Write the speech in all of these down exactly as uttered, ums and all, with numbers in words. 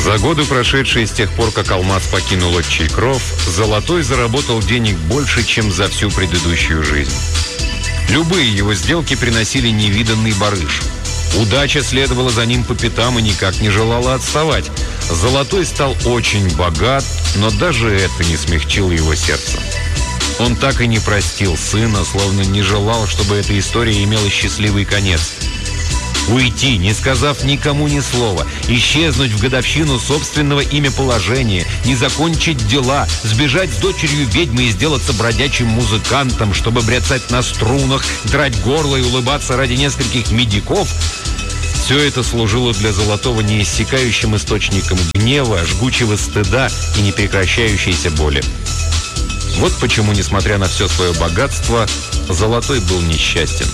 За годы, прошедшие с тех пор, как Алмаз покинул отчий кров, Золотой заработал денег больше, чем за всю предыдущую жизнь. Любые его сделки приносили невиданный барыш. Удача следовала за ним по пятам и никак не желала отставать. Золотой стал очень богат, но даже это не смягчило его сердце. Он так и не простил сына, словно не желал, чтобы эта история имела счастливый конец. Уйти, не сказав никому ни слова, исчезнуть в годовщину собственного имя-положения, не закончить дела, сбежать с дочерью ведьмы и сделаться бродячим музыкантом, чтобы бряцать на струнах, драть горло и улыбаться ради нескольких медиков — все это служило для Золотого неиссякающим источником гнева, жгучего стыда и непрекращающейся боли. Вот почему, несмотря на все свое богатство, Золотой был несчастен.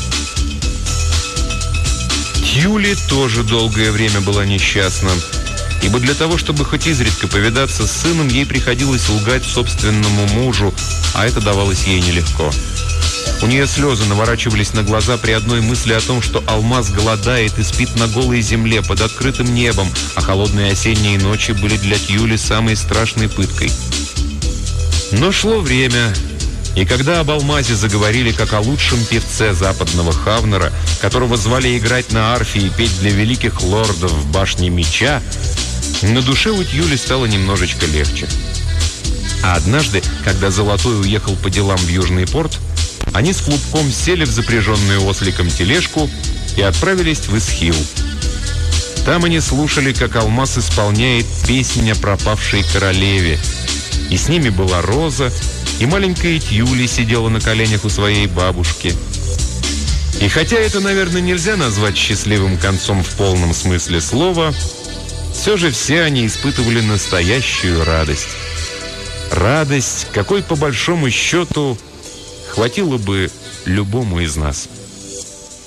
Тьюли тоже долгое время была несчастна, ибо для того, чтобы хоть изредка повидаться с сыном, ей приходилось лгать собственному мужу, а это давалось ей нелегко. У нее слезы наворачивались на глаза при одной мысли о том, что Алмаз голодает и спит на голой земле под открытым небом, а холодные осенние ночи были для Тьюли самой страшной пыткой. Но шло время, и когда об Алмазе заговорили как о лучшем певце западного Хавнера, которого звали играть на арфе и петь для великих лордов в башне меча, на душе у Тьюли стало немножечко легче. А однажды, когда Золотой уехал по делам в Южный порт, они с Клубком сели в запряженную осликом тележку и отправились в Исхил. Там они слушали, как Алмаз исполняет песнь о пропавшей королеве. И с ними была Роза, и маленькая Тьюли сидела на коленях у своей бабушки. И хотя это, наверное, нельзя назвать счастливым концом в полном смысле слова, все же все они испытывали настоящую радость. Радость, какой, по большому счету, хватило бы любому из нас.